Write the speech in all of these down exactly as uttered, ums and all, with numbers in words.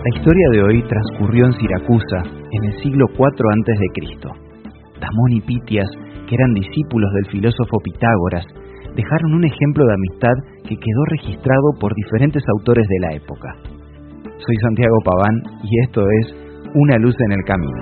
La historia de hoy transcurrió en Siracusa, en el siglo cuatro antes de Cristo. Damón y Pitias, que eran discípulos del filósofo Pitágoras, dejaron un ejemplo de amistad que quedó registrado por diferentes autores de la época. Soy Santiago Paván y esto es Una luz en el camino.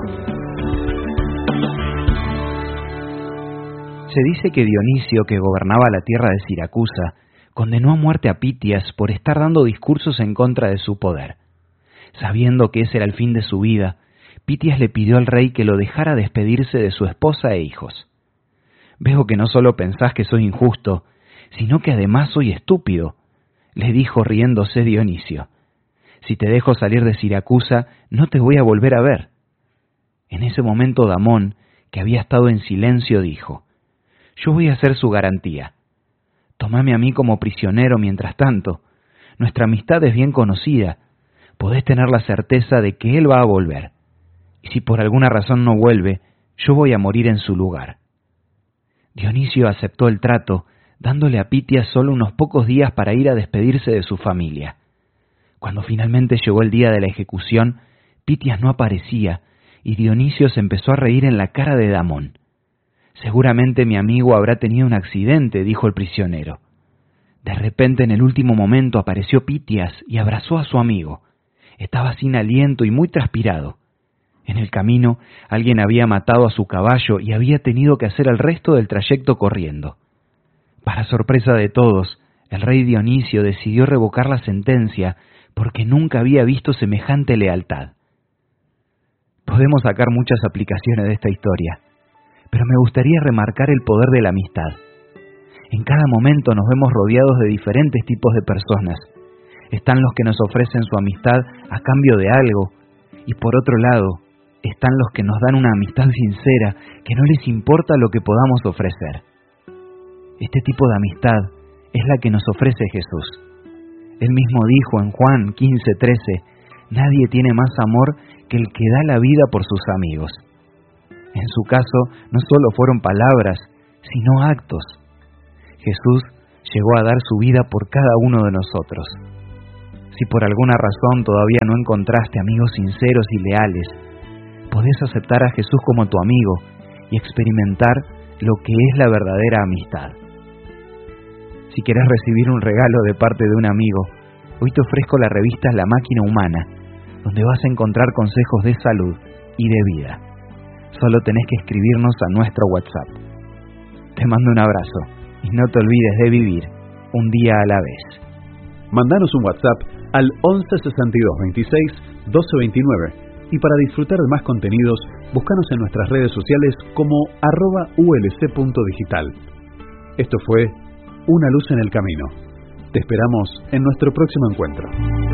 Se dice que Dionisio, que gobernaba la tierra de Siracusa, condenó a muerte a Pitias por estar dando discursos en contra de su poder. Sabiendo que ese era el fin de su vida, Pitias le pidió al rey que lo dejara despedirse de su esposa e hijos. «Veo que no solo pensás que soy injusto, sino que además soy estúpido», le dijo riéndose Dionisio. «Si te dejo salir de Siracusa, no te voy a volver a ver». En ese momento Damón, que había estado en silencio, dijo: «Yo voy a ser su garantía. Tomame a mí como prisionero mientras tanto. Nuestra amistad es bien conocida. Podés tener la certeza de que él va a volver. Y si por alguna razón no vuelve, yo voy a morir en su lugar». Dionisio aceptó el trato, dándole a Pitias solo unos pocos días para ir a despedirse de su familia. Cuando finalmente llegó el día de la ejecución, Pitias no aparecía, y Dionisio se empezó a reír en la cara de Damón. «Seguramente mi amigo habrá tenido un accidente», dijo el prisionero. De repente, en el último momento, apareció Pitias y abrazó a su amigo. Estaba sin aliento y muy transpirado. En el camino, alguien había matado a su caballo y había tenido que hacer el resto del trayecto corriendo. Para sorpresa de todos, el rey Dionisio decidió revocar la sentencia porque nunca había visto semejante lealtad. Podemos sacar muchas aplicaciones de esta historia, pero me gustaría remarcar el poder de la amistad. En cada momento nos vemos rodeados de diferentes tipos de personas. Están los que nos ofrecen su amistad a cambio de algo, y por otro lado, están los que nos dan una amistad sincera, que no les importa lo que podamos ofrecer. Este tipo de amistad es la que nos ofrece Jesús. Él mismo dijo en Juan quince trece, «Nadie tiene más amor que el que da la vida por sus amigos». En su caso, no solo fueron palabras, sino actos. Jesús llegó a dar su vida por cada uno de nosotros. Si por alguna razón todavía no encontraste amigos sinceros y leales, podés aceptar a Jesús como tu amigo y experimentar lo que es la verdadera amistad. Si querés recibir un regalo de parte de un amigo, hoy te ofrezco la revista La Máquina Humana, donde vas a encontrar consejos de salud y de vida. Solo tenés que escribirnos a nuestro WhatsApp. Te mando un abrazo y no te olvides de vivir un día a la vez. Mandanos un WhatsApp al once sesenta y dos veintiséis doce veintinueve y para disfrutar de más contenidos, búscanos en nuestras redes sociales como arroba ulc.digital. Esto fue Una luz en el camino. Te esperamos en nuestro próximo encuentro.